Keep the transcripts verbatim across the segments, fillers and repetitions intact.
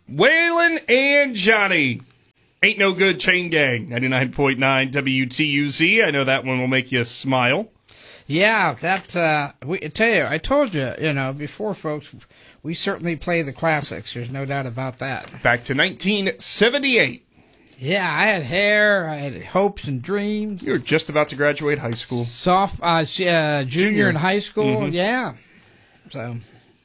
Waylon and Johnny. Ain't No Good Chain Gang, ninety-nine point nine W T U Z. I know that one will make you smile. Yeah, that, uh, we, I tell you, I told you, you know, before, folks, we certainly play the classics. There's no doubt about that. Back to nineteen seventy-eight. Yeah, I had hair, I had hopes and dreams. You were just about to graduate high school. Soft, uh, uh junior, junior in high school, mm-hmm. yeah. So...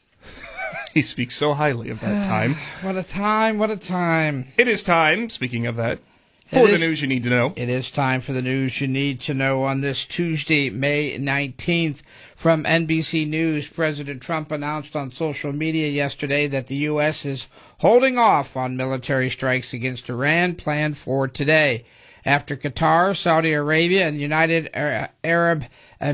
He speaks so highly of that time. What a time, what a time. It is time, speaking of that, for It the is- news you need to know. It is time for the news you need to know on this Tuesday, May nineteenth. From N B C News, President Trump announced on social media yesterday that the U S is holding off on military strikes against Iran planned for today, after Qatar, Saudi Arabia, and the United Arab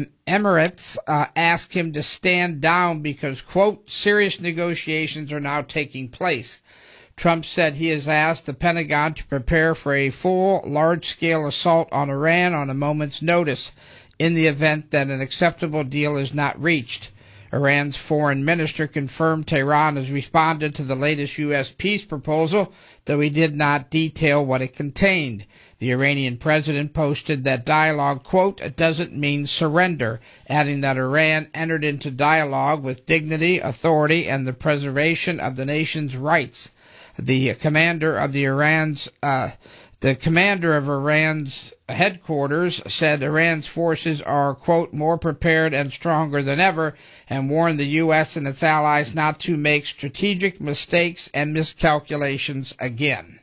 Emirates uh, asked him to stand down because, quote, serious negotiations are now taking place. Trump said he has asked the Pentagon to prepare for a full, large-scale assault on Iran on a moment's notice in the event that an acceptable deal is not reached. Iran's foreign minister confirmed Tehran has responded to the latest U S peace proposal, though he did not detail what it contained. The Iranian president posted that dialogue, quote, doesn't mean surrender, adding that Iran entered into dialogue with dignity, authority, and the preservation of the nation's rights. The commander of the Iran's, uh, the commander of Iran's headquarters said Iran's forces are, quote, more prepared and stronger than ever, and warned the U S and its allies not to make strategic mistakes and miscalculations again.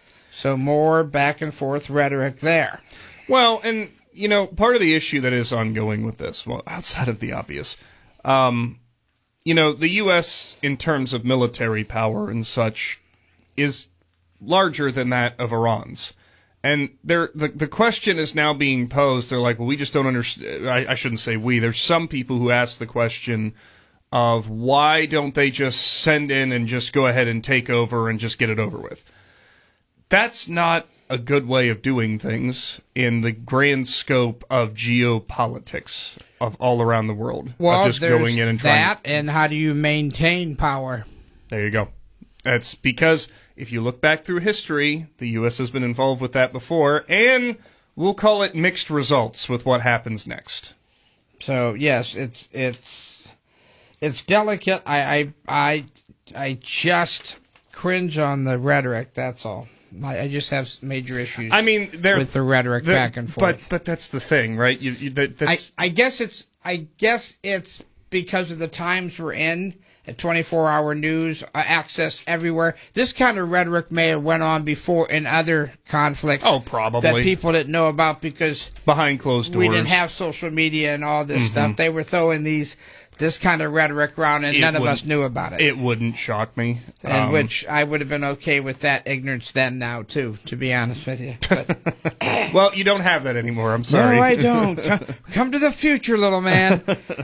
So more back and forth rhetoric there. Well, and, you know, part of the issue that is ongoing with this, well, outside of the obvious, um, you know, the U S, in terms of military power and such, is larger than that of Iran's. And there, the the question is now being posed. They're like, well, we just don't understand. I, I shouldn't say we. There's some people who ask the question of why don't they just send in and just go ahead and take over and just get it over with. That's not a good way of doing things in the grand scope of geopolitics of all around the world. Well, of just there's going in and trying that, and how do you maintain power? There you go. That's because if you look back through history, the U S has been involved with that before, and we'll call it mixed results with what happens next. So yes, it's it's it's delicate. I I I, I just cringe on the rhetoric. That's all. I, I just have major issues. I mean, there with the rhetoric the, back and forth. But but that's the thing, right? You, you, that, that's, I I guess it's I guess it's because of the times we're in. At twenty-four hour news, uh, access everywhere. This kind of rhetoric may have went on before in other conflicts. Oh, probably. That people didn't know about because behind closed doors. We didn't have social media and all this mm-hmm. stuff. They were throwing these this kind of rhetoric around, and it none of us knew about it. It wouldn't shock me. And um, which I would have been okay with that ignorance then, now too. To be honest with you. But, well, you don't have that anymore. I'm sorry. No, I don't. Come, come to the future, little man.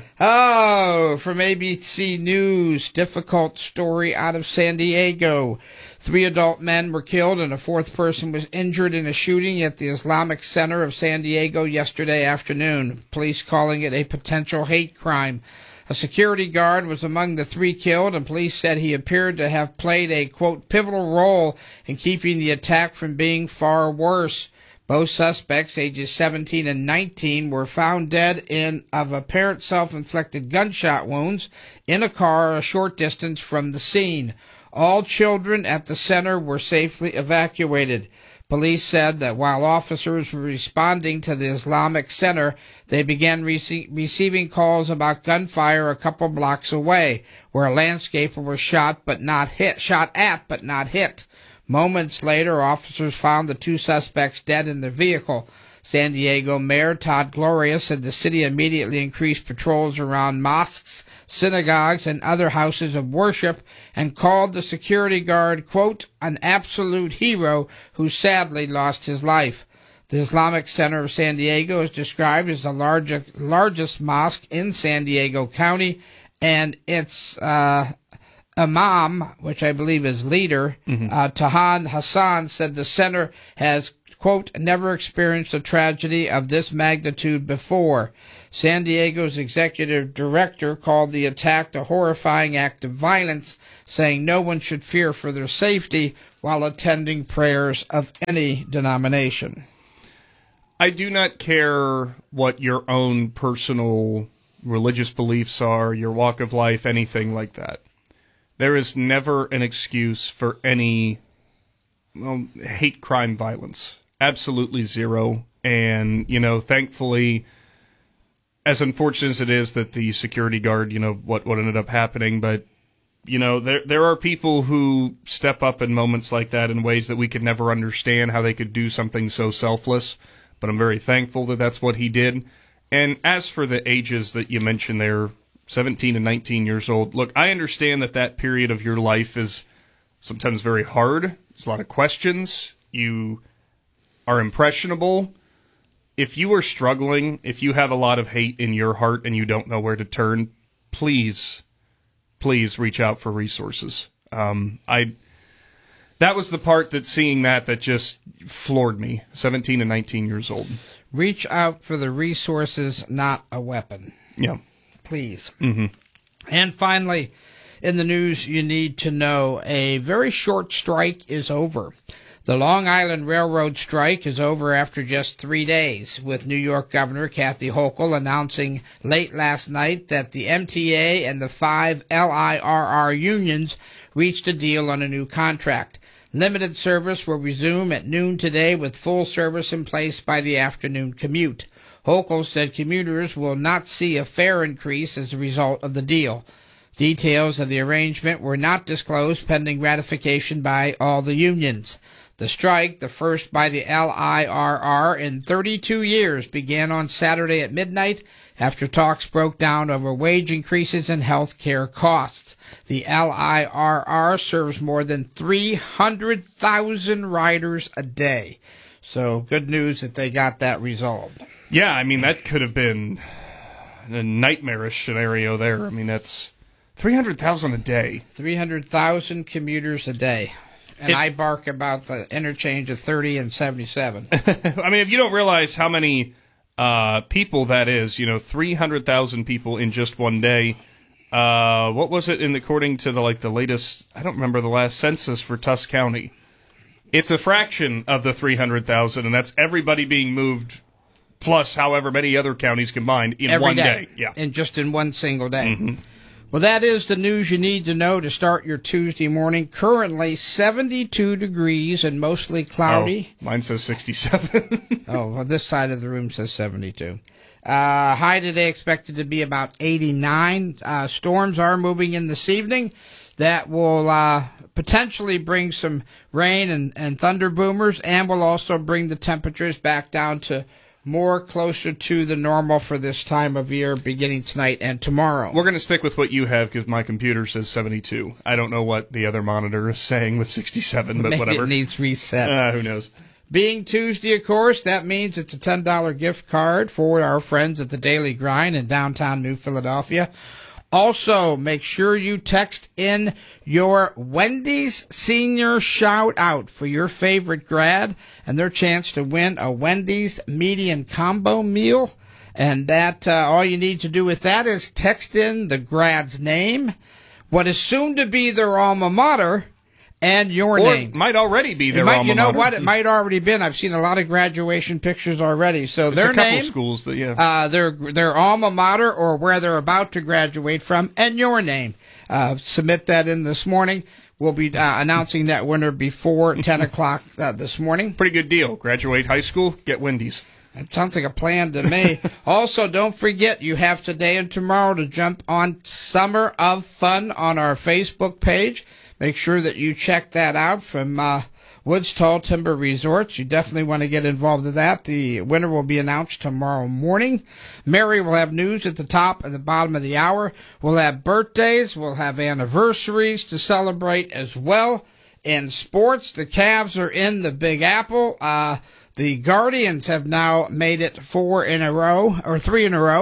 Oh, from A B C News, difficult story out of San Diego. Three adult men were killed and a fourth person was injured in a shooting at the Islamic Center of San Diego yesterday afternoon. Police calling it a potential hate crime. A security guard was among the three killed, and police said he appeared to have played a, quote, pivotal role in keeping the attack from being far worse. Both suspects, ages seventeen and nineteen, were found dead in of apparent self-inflicted gunshot wounds in a car a short distance from the scene. All children at the center were safely evacuated. Police said that while officers were responding to the Islamic Center, they began rece- receiving calls about gunfire a couple blocks away, where a landscaper was shot but not hit, shot at but not hit. Moments later, officers found the two suspects dead in their vehicle. San Diego Mayor Todd Gloria said the city immediately increased patrols around mosques, synagogues, and other houses of worship, and called the security guard, quote, an absolute hero who sadly lost his life. The Islamic Center of San Diego is described as the largest, largest mosque in San Diego County, and its uh, imam, which I believe is leader, mm-hmm. uh, Tahan Hassan, said the center has, quote, never experienced a tragedy of this magnitude before. San Diego's executive director called the attack a horrifying act of violence, saying no one should fear for their safety while attending prayers of any denomination. I do not care what your own personal religious beliefs are, your walk of life, anything like that. There is never an excuse for any well, hate crime violence. Absolutely zero. And, you know, thankfully, as unfortunate as it is that the security guard, you know, what, what ended up happening, but, you know, there there are people who step up in moments like that in ways that we could never understand how they could do something so selfless. But I'm very thankful that that's what he did. And as for the ages that you mentioned there, seventeen and nineteen years old, look, I understand that that period of your life is sometimes very hard. There's a lot of questions. You are impressionable. If you are struggling, if you have a lot of hate in your heart and you don't know where to turn, please, please reach out for resources. Um, I that was the part that seeing that that just floored me. seventeen and nineteen years old. Reach out for the resources, not a weapon. Yeah. Please. Mm-hmm. And finally, in the news you need to know, a very short strike is over. The Long Island Railroad strike is over after just three days, with New York Governor Kathy Hochul announcing late last night that the M T A and the five L I R R unions reached a deal on a new contract. Limited service will resume at noon today, with full service in place by the afternoon commute. Hochul said commuters will not see a fare increase as a result of the deal. Details of the arrangement were not disclosed pending ratification by all the unions. The strike, the first by the L I R R in thirty-two years, began on Saturday at midnight after talks broke down over wage increases and health care costs. The L I R R serves more than three hundred thousand riders a day. So good news that they got that resolved. Yeah, I mean, that could have been a nightmarish scenario there. I mean, that's three hundred thousand a day. three hundred thousand commuters a day. And it, I bark about the interchange of thirty and seventy-seven. I mean, if you don't realize how many uh, people that is, you know, three hundred thousand people in just one day. Uh, what was it in according to the like the latest? I don't remember the last census for Tusk County. It's a fraction of the three hundred thousand, and that's everybody being moved, plus however many other counties combined in Every one day. day. Yeah, and just in one single day. Mm-hmm. Well, that is the news you need to know to start your Tuesday morning. Currently seventy-two degrees and mostly cloudy. Oh, mine says sixty-seven. Oh, well, this side of the room says seventy-two. Uh, high today expected to be about eighty-nine. Uh, storms are moving in this evening. That will uh, potentially bring some rain and, and thunder boomers, and will also bring the temperatures back down to more closer to the normal for this time of year beginning tonight and tomorrow. We're going to stick with what you have because my computer says seventy-two. I don't know what the other monitor is saying with sixty-seven, but Maybe whatever. It needs reset. Uh, who knows? Being Tuesday, of course, that means it's a ten dollars gift card for our friends at the Daily Grind in downtown New Philadelphia. Also, make sure you text in your Wendy's Senior Shout-Out for your favorite grad and their chance to win a Wendy's Median Combo Meal. And that uh, all you need to do with that is text in the grad's name, what is soon to be their alma mater, and your or name. It might already be their might, alma You know mater. what? It might already been. I've seen a lot of graduation pictures already. So There's their a couple name, schools that yeah, uh, their their alma mater or where they're about to graduate from, and your name. Uh, submit that in this morning. We'll be uh, announcing that winner before ten o'clock uh, this morning. pretty good deal. Graduate high school, get Wendy's. That sounds like a plan to me. Also, don't forget, you have today and tomorrow to jump on Summer of Fun on our Facebook page. Make sure that you check that out from uh, Woods Tall Timber Resorts. You definitely want to get involved in that. The winner will be announced tomorrow morning. Mary will have news at the top and the bottom of the hour. We'll have birthdays. We'll have anniversaries to celebrate as well. In sports, the Cavs are in the Big Apple. Uh, the Guardians have now made it four in a row, or three in a row,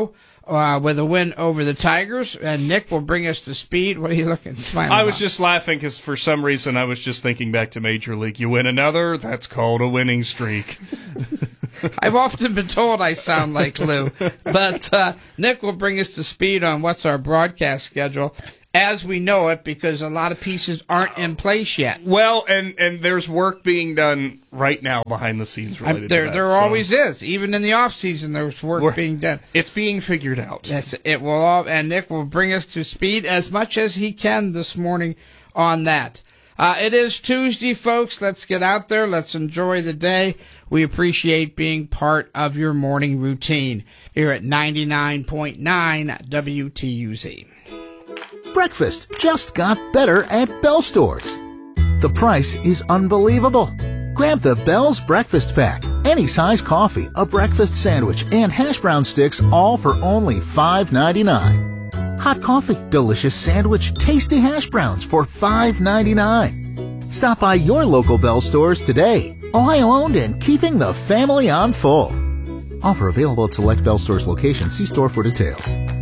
uh, with a win over the Tigers, and Nick will bring us to speed. What are you looking smiling I was about? just laughing because for some reason I was just thinking back to Major League. You win another, that's called a winning streak. I've often been told I sound like Lou, but uh, Nick will bring us to speed on what's our broadcast schedule as we know it, because a lot of pieces aren't in place yet. Well, and, and there's work being done right now behind the scenes related I'm, there, to that. there so always is. Even in the off season, there's work We're, being done. It's being figured out. Yes, it will all, and Nick will bring us to speed as much as he can this morning on that. Uh, it is Tuesday, folks. Let's get out there. Let's enjoy the day. We appreciate being part of your morning routine here at ninety-nine point nine W T U Z. Breakfast just got better at Bell Stores. The price is unbelievable. Grab the Bell's Breakfast Pack. Any size coffee, a breakfast sandwich, and hash brown sticks, all for only five ninety-nine. Hot coffee, delicious sandwich, tasty hash browns for five ninety-nine. Stop by your local Bell Stores today. Ohio-owned and keeping the family on full. Offer available at select Bell Stores locations. See store for details.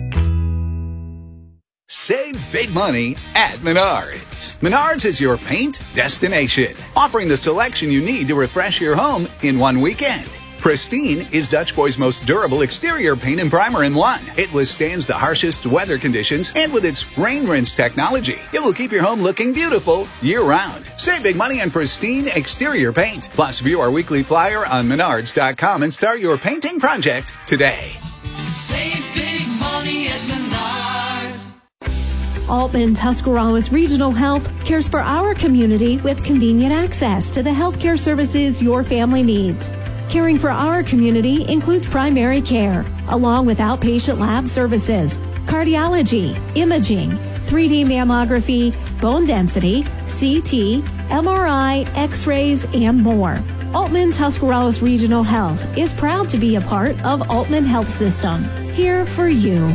Save big money at Menards. Menards is your paint destination, offering the selection you need to refresh your home in one weekend. Pristine is Dutch Boy's most durable exterior paint and primer in one. It withstands the harshest weather conditions, and with its rain rinse technology, it will keep your home looking beautiful year-round. Save big money on Pristine exterior paint. Plus, view our weekly flyer on menards dot com and start your painting project today. Save big money at Menards. Altman Tuscarawas Regional Health cares for our community with convenient access to the healthcare services your family needs. Caring for our community includes primary care, along with outpatient lab services, cardiology, imaging, three D mammography, bone density, C T, M R I, X-rays, and more. Altman Tuscarawas Regional Health is proud to be a part of Altman Health System. Here for you.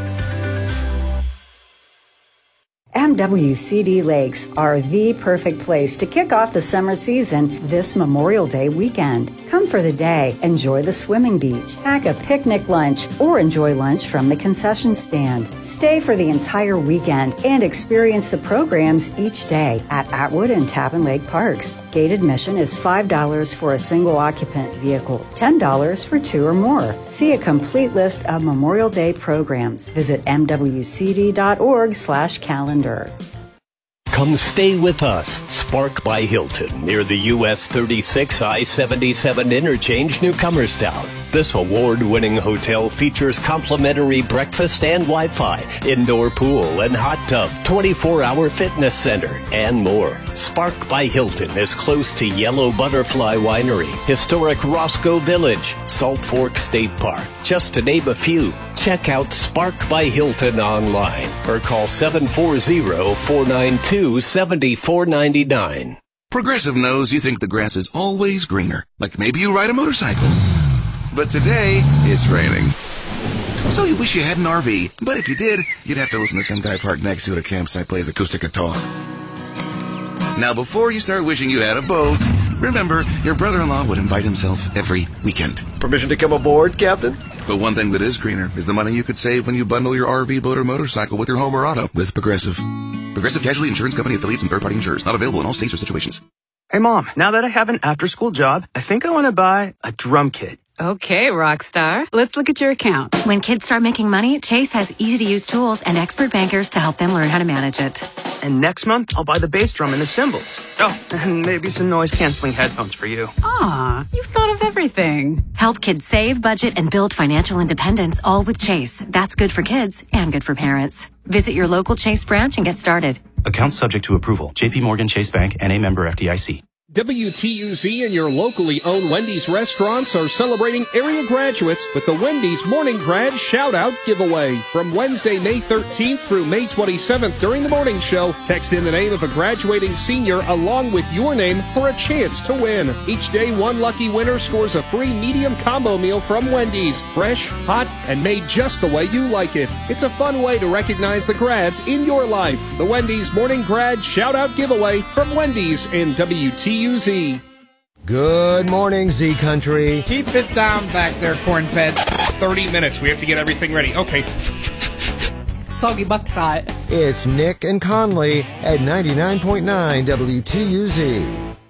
M W C D Lakes are the perfect place to kick off the summer season this Memorial Day weekend. Come for the day, enjoy the swimming beach, pack a picnic lunch, or enjoy lunch from the concession stand. Stay for the entire weekend and experience the programs each day at Atwood and Tappan Lake Parks. Gate admission is five dollars for a single occupant vehicle, ten dollars for two or more. See a complete list of Memorial Day programs. Visit m w c d dot org slash calendar. Come stay with us. Spark by Hilton near the U S thirty-six I seventy-seven interchange, Newcomerstown. This award-winning hotel features complimentary breakfast and Wi-Fi, indoor pool and hot tub, twenty-four hour fitness center, and more. Spark by Hilton is close to Yellow Butterfly Winery, historic Roscoe Village, Salt Fork State Park, just to name a few. Check out Spark by Hilton online or call seven four zero, four nine two, seven four nine nine. Progressive knows you think the grass is always greener, like maybe you ride a motorcycle. But today, it's raining. So you wish you had an R V, but if you did, you'd have to listen to some guy parked next to you at a campsite plays acoustic guitar. Now, before you start wishing you had a boat, remember, your brother-in-law would invite himself every weekend. Permission to come aboard, Captain? But one thing that is greener is the money you could save when you bundle your R V, boat, or motorcycle with your home or auto with Progressive. Progressive Casualty Insurance Company affiliates and third-party insurers. Not available in all states or situations. Hey, Mom, now that I have an after-school job, I think I want to buy a drum kit. Okay, Rockstar. Let's look at your account. When kids start making money, Chase has easy-to-use tools and expert bankers to help them learn how to manage it. And next month, I'll buy the bass drum and the cymbals. Oh, and maybe some noise-canceling headphones for you. Aw, you've thought of everything. Help kids save, budget, and build financial independence, all with Chase. That's good for kids and good for parents. Visit your local Chase branch and get started. Account subject to approval. J P Morgan Chase Bank and a member F D I C. W T U Z and your locally owned Wendy's restaurants are celebrating area graduates with the Wendy's Morning Grad Shout-Out Giveaway. From Wednesday, May thirteenth through May twenty-seventh during the morning show, text in the name of a graduating senior along with your name for a chance to win. Each day, one lucky winner scores a free medium combo meal from Wendy's. Fresh, hot, and made just the way you like it. It's a fun way to recognize the grads in your life. The Wendy's Morning Grad Shout-Out Giveaway from Wendy's and W T U Z. Good morning, Z Country. Keep it down back there, corn-fed. thirty minutes. We have to get everything ready. Okay. Soggy buckshot. It's Nick and Conley at ninety-nine point nine W T U Z.